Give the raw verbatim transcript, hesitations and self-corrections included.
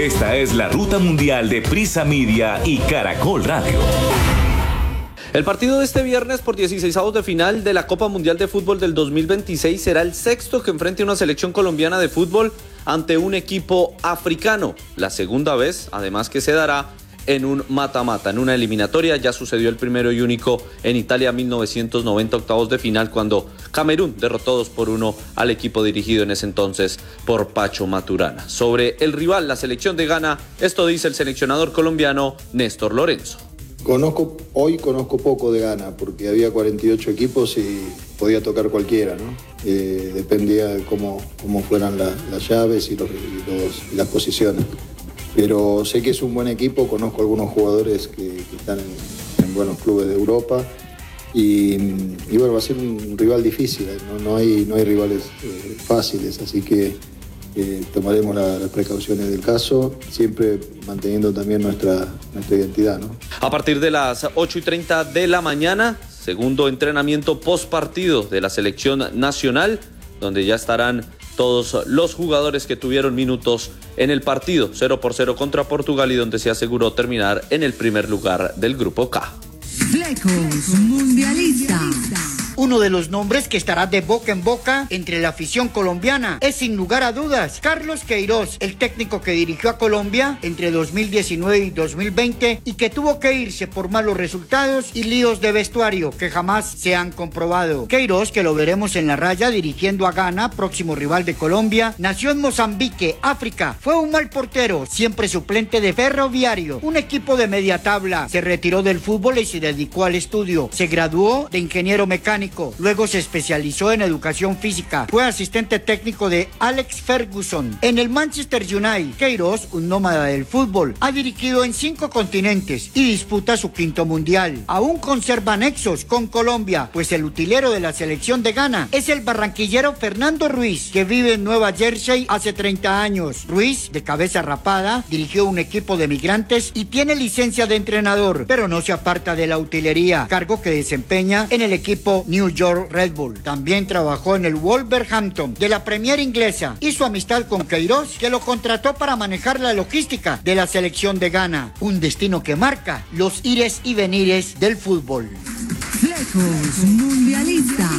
Esta es la Ruta Mundial de Prisa Media y Caracol Radio. El partido de este viernes por dieciseisavos de final de la Copa Mundial de Fútbol del dos mil veintiséis será el sexto que enfrente una selección colombiana de fútbol ante un equipo africano. La segunda vez, además, que se dará en un mata-mata, en una eliminatoria. Ya sucedió el primero y único en Italia mil novecientos noventa, octavos de final, cuando Camerún derrotó dos por uno al equipo dirigido en ese entonces por Pacho Maturana. Sobre el rival, la selección de Ghana, esto dice el seleccionador colombiano Néstor Lorenzo. Conozco, hoy conozco poco de Ghana porque había cuarenta y ocho equipos y podía tocar cualquiera, ¿no? Eh, dependía de cómo, cómo fueran la, las llaves y, los, y, los, y las posiciones. Pero sé que es un buen equipo, conozco algunos jugadores que, que están en, en buenos clubes de Europa y, y bueno, va a ser un rival difícil, ¿eh? no, no, hay, no hay rivales eh, fáciles, así que Eh, tomaremos la, las precauciones del caso, siempre manteniendo también nuestra, nuestra identidad, ¿no? A partir de las ocho y treinta de la mañana, segundo entrenamiento post partido de la selección nacional, donde ya estarán todos los jugadores que tuvieron minutos en el partido cero por cero contra Portugal y donde se aseguró terminar en el primer lugar del grupo K. Flecos Mundialista. Uno de los nombres que estará de boca en boca entre la afición colombiana es, sin lugar a dudas, Carlos Queiroz, el técnico que dirigió a Colombia entre dos mil diecinueve y dos mil veinte y que tuvo que irse por malos resultados y líos de vestuario que jamás se han comprobado. Queiroz, que lo veremos en la raya dirigiendo a Ghana, próximo rival de Colombia, nació en Mozambique, África. Fue un mal portero, siempre suplente de Ferroviario, un equipo de media tabla. Se retiró del fútbol y se dedicó al estudio. Se graduó de ingeniero mecánico. Luego se especializó en educación física. Fue asistente técnico de Alex Ferguson. En el Manchester United, Queiroz, un nómada del fútbol, ha dirigido en cinco continentes y disputa su quinto mundial. Aún conserva nexos con Colombia, pues el utilero de la selección de Ghana es el barranquillero Fernando Ruiz, que vive en Nueva Jersey hace treinta años. Ruiz, de cabeza rapada, dirigió un equipo de migrantes y tiene licencia de entrenador, pero no se aparta de la utilería, cargo que desempeña en el equipo New York Red Bull. También trabajó en el Wolverhampton de la Premier inglesa. Hizo amistad con Queiroz, que lo contrató para manejar la logística de la selección de Ghana, un destino que marca los ires y venires del fútbol. Flecos Mundialista.